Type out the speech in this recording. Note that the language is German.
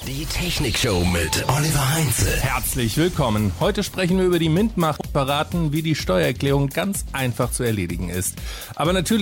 Die Technikshow mit Oliver Heinze. Herzlich willkommen. Heute sprechen wir über die Mint-Macht, verraten, wie die Steuererklärung ganz einfach zu erledigen ist. Aber natürlich